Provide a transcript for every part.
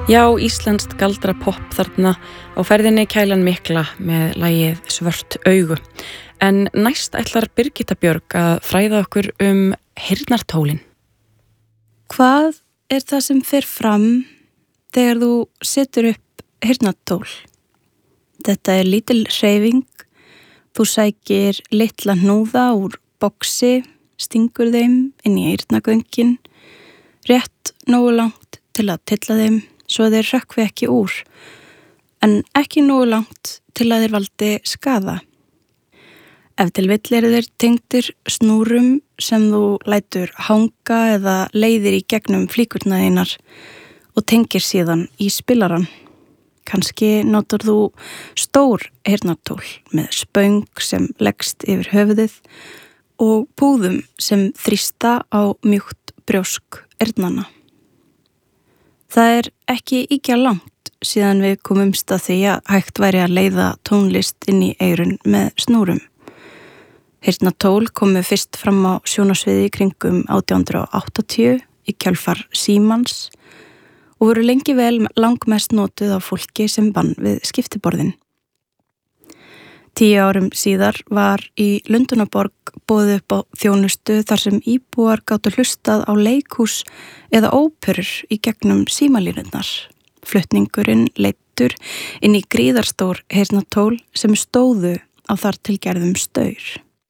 Já, íslenskt galdrapopp þarna á ferðinni Kælan mikla með lagið Svört augu. En næst ætlar Birgitta Björg að fræða okkur heyrnartólin. Hvað er það sem fer fram þegar þú setur upp heyrnartól? Þetta er lítil hreyfing. Þú sækir litla hnúða úr boxi, stingur þeim inn í eyrnagöngin, rétt nógu langt til að tylla þeim svo þeir rökkvi ekki úr, en ekki nógu langt til að þeir valdi skaða. Ef til vill eru þeir tengdir snúrum sem þú lætur hanga eða leiðir í gegnum flíkurnar þínar og tengir síðan í spilarann. Kannski notar þú stór heyrnartól með spöng sem leggst yfir höfuðið og púðum sem þrýsta á mjúkt brjósk eyrnanna. Það er ekki ýkja langt síðan við komumst að því að hægt væri að leiða tónlist inn í eyrun með snúrum. Heyrnartól komu fyrst fram á sjónarsviði í kringum 1880 í kjölfar Símans og voru lengi vel langmest notuð af fólki sem vann við skiptiborðin. 10 árum síðar var í Lundúnaborg boðið upp á þjónustu þar sem íbúar gátu hlustað á leikhús eða óperur í gegnum símalínurnar. Flutningurinn leiddur inn í gríðarstór heyrnartól sem stóðu á þar tilgerðum staur.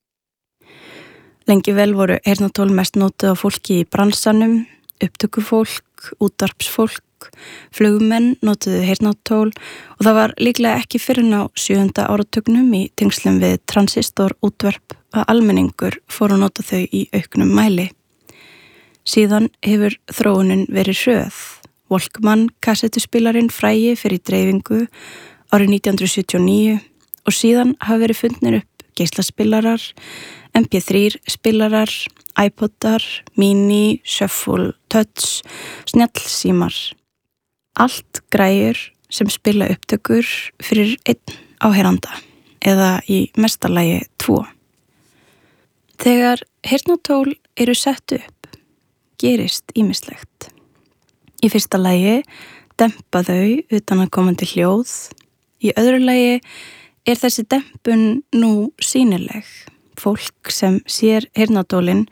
Lengi vel voru heyrnartól mest notuð af fólki í bransanum, upptökufólk, útvarpsfólk, flugmenn notuðu heyrnartól og það var líklega ekki fyrr en á 7. áratugnum í tengslum við transistor útvarp að almenningur fór að nota þau í auknum mæli. Síðan hefur þróunin verið hröð. Walkman kassettuspilarinn frægi fyrir dreifingu árið 1979 og síðan hafa verið fundnir upp geislaspilarar, MP3 spilarar, iPodar, Mini, Shuffle, Touch, snjallsímar. Allt græjur sem spila upptökur fyrir einn áheyranda eða í mestalagi 2. Þegar heyrnartól eru sett upp, gerist ýmislegt. Í fyrsta lagi dempa þau utan að komandi hljóð. Í öðru lagi er þessi dempun nú sýnileg. Fólk sem sér heyrnartólin